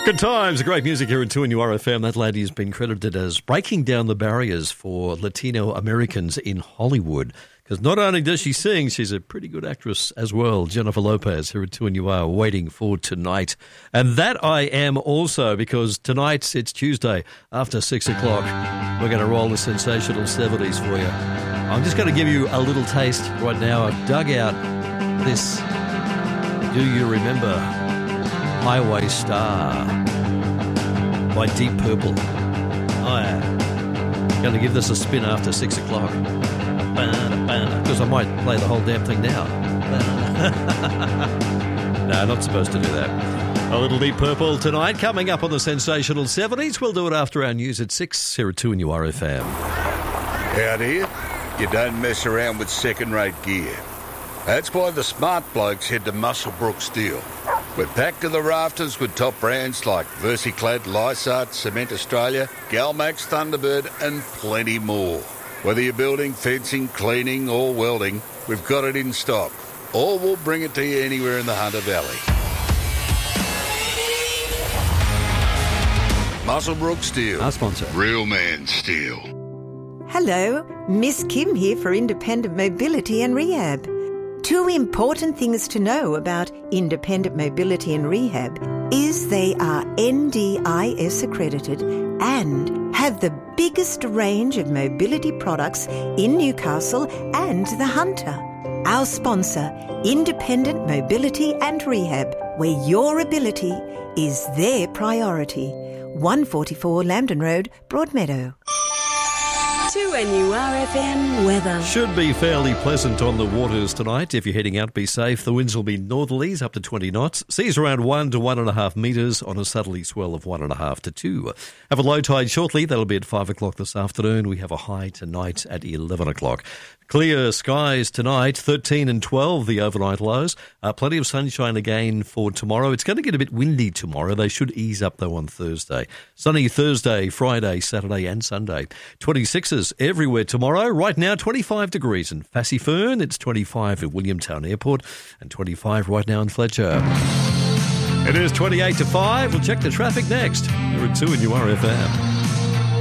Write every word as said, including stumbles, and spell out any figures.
Good times, great music here at two N U R F M. That lady has been credited as breaking down the barriers for Latino Americans in Hollywood. Because not only does she sing, she's a pretty good actress as well. Jennifer Lopez here at two N U R, waiting for tonight. And that I am also, because tonight, it's Tuesday, after six o'clock, we're going to roll the sensational seventies for you. I'm just going to give you a little taste right now. I've dug out this Do You Remember Highway Star by Deep Purple. Oh yeah. Going to give this a spin after six o'clock. Because I might play the whole damn thing now. No, not supposed to do that. A little Deep Purple tonight, coming up on the sensational seventies. We'll do it after our news at six here at two N U R F M. Out here, you don't mess around with second-rate gear. That's why the smart blokes head to Musselbrook Steel. We're packed to the rafters with top brands like Versiclad, Lysart, Cement Australia, Galmax, Thunderbird and plenty more. Whether you're building, fencing, cleaning or welding, we've got it in stock. Or we'll bring it to you anywhere in the Hunter Valley. Musselbrook Steel. Our sponsor. Real man steel. Hello, Miss Kim here for Independent Mobility and Rehab. Two important things to know about Independent Mobility and Rehab is they are N D I S accredited and have the biggest range of mobility products in Newcastle and the Hunter. Our sponsor, Independent Mobility and Rehab, where your ability is their priority. one forty-four Lambton Road, Broadmeadow. two N U R F M weather. Should be fairly pleasant on the waters tonight. If you're heading out, be safe. The winds will be northerlies up to twenty knots. Seas around one to one and a half metres on a southerly swell of one and a half to two. Have a low tide shortly. That'll be at five o'clock this afternoon. We have a high tonight at eleven o'clock. Clear skies tonight, thirteen and twelve, the overnight lows. Uh, plenty of sunshine again for tomorrow. It's going to get a bit windy tomorrow. They should ease up, though, on Thursday. Sunny Thursday, Friday, Saturday and Sunday. twenty-sixes everywhere tomorrow. Right now, twenty-five degrees in Fassifern. It's twenty-five at Williamtown Airport and twenty-five right now in Fletcher. It is twenty-eight to five. We'll check the traffic next. We're at two N U R F M.